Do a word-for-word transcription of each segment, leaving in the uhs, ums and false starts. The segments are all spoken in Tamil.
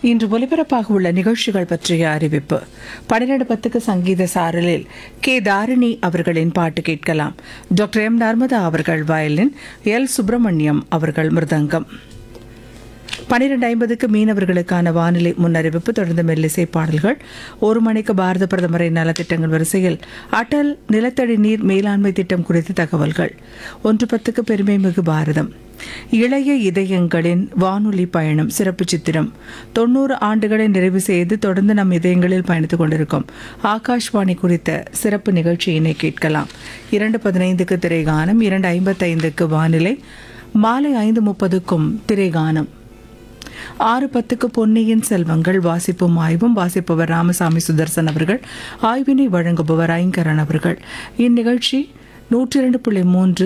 இன்று ஒலிபரப்பாக உள்ள நிகழ்ச்சிகள் பற்றிய அறிவிப்பு. பன்னிரண்டு பத்துக்கு சங்கீத சாரலில் கே தாரிணி அவர்களின் பாட்டு கேட்கலாம். டாக்டர் எம் நர்மதா அவர்கள் வயலின், எல் சுப்பிரமணியம் அவர்கள் மிருதங்கம். பன்னிரண்டு ஐம்பதுக்கு மீனவர்களுக்கான வானிலை முன்னறிவிப்பு, தொடர்ந்து மெல்லிசை பாடல்கள். ஒரு மணிக்கு பாரத பிரதமரின் நலத்திட்டங்கள் வரிசையில் அடல் நிலத்தடி நீர் மேலாண்மை திட்டம் குறித்த தகவல்கள். ஒன்று பத்துக்கு பெருமை மிகு பாரதம், இளைய இதயங்களின் வானொலி பயணம் சிறப்பு சித்திரம். தொன்னூறு ஆண்டுகளை நிறைவு செய்து தொடர்ந்து நம் இதயங்களில் பயணித்துக் கொண்டிருக்கும் ஆகாஷ்வாணி குறித்த சிறப்பு நிகழ்ச்சியினை கேட்கலாம். இரண்டு பதினைந்துக்கு திரைகானம், இரண்டு ஐம்பத்தைந்துக்கு வானிலை, மாலை ஐந்து முப்பதுக்கும் திரைகானம். ஆறு பத்துக்கு பொன்னியின் செல்வங்கள் வாசிப்பும் ஆய்வும். வாசிப்பவர் ராமசாமி சுதர்சன் அவர்கள். ஆய்வினை வழங்குபவர் ஐங்கரன் அவர்கள். இந்நிகழ்ச்சி நூற்றி இரண்டு புள்ளி மூன்று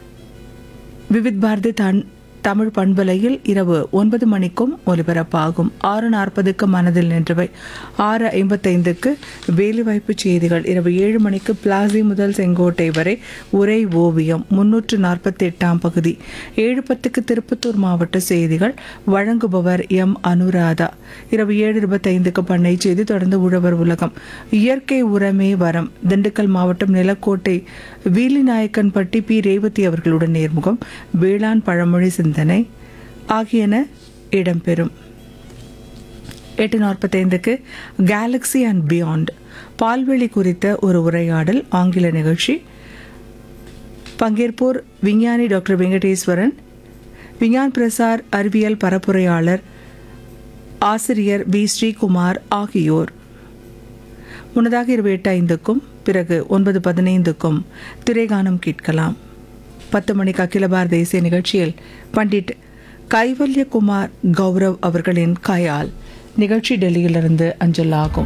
விவித் பாரதி தன் தமிழ் பண்பலையில் இரவு ஒன்பது மணிக்கும் ஒலிபரப்பாகும். ஆறு நாற்பதுக்கு மனதில் நின்றவை, ஆறு ஐம்பத்தைந்துக்கு வேலைவாய்ப்பு செய்திகள், இரவு ஏழு மணிக்கு பிளாசி முதல் செங்கோட்டை வரை உரை ஓவியம் முன்னூற்று நாற்பத்தி எட்டாம் பகுதி, ஏழு பத்துக்கு திருப்பத்தூர் மாவட்ட செய்திகள், வழங்குபவர் எம் அனுராதா. இரவு ஏழு இருபத்தைந்துக்கு பண்ணை செய்தி, தொடர்ந்து உழவர் உலகம், இயற்கை உரமே வரம், திண்டுக்கல் மாவட்டம் நிலக்கோட்டை வீலிநாயக்கன்பட்டி பி ரேவதி அவர்களுடன் நேர்முகம், வேளாண் பழமொழி சிந்தனை ஆகியன இடம்பெறும். எட்டு நாற்பத்தைந்துக்கு கேலக்ஸி அண்ட் பியாண்ட் பால்வெளி குறித்த ஒரு உரையாடல் ஆங்கில நிகழ்ச்சி. பங்கேற்போர் விஞ்ஞானி டாக்டர் வெங்கடேஸ்வரன், விஞ்ஞான் பிரசார் அறிவியல் பரப்புரையாளர் ஆசிரியர் பி ஸ்ரீகுமார் ஆகியோர். முன்னதாக இருபத்தி எட்டு ஐந்துக்கும் பிறகு ஒன்பது பதினைந்துக்கும் திரைகானம் கேட்கலாம். பத்து மணிக்கு அகில பாரத இசை நிகழ்ச்சியில் பண்டிட் கைவல்யகுமார் கௌரவ் அவர்களின் கயால் நிகழ்ச்சி டெல்லியிலிருந்து அஞ்சலாகும்.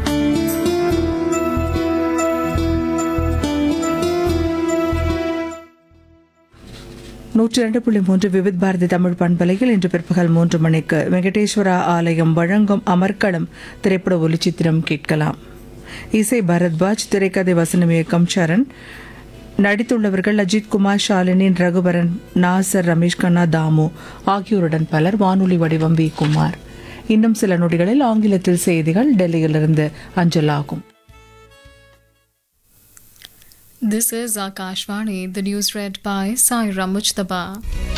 நூற்றி இரண்டு புள்ளி மூன்று விவித் பாரதி தமிழ் பண்பலையில் இன்று பிற்பகல் மூன்று மணிக்கு வெங்கடேஸ்வரா ஆலயம் வழங்கும் அமர்க்களம் திரைப்பட ஒலிச்சித்திரம் கேட்கலாம். இசை பரத்வாஜ், திரைக்கதை வசனம் இயக்கம் சரண். நடித்துள்ளவர்கள் அஜித் குமார், ஷாலினி, ரகுவரன், நாசர், ரமேஷ் கண்ணா, தாமு ஆகியோருடன் பலர். வானொலி வடிவம் வி குமார். இன்னும் சில நொடிகளில் ஆங்கிலத்தில் செய்திகள் டெல்லியிலிருந்து அஞ்சலாகும். This is Akashvani, the news read by Saira Mujtaba.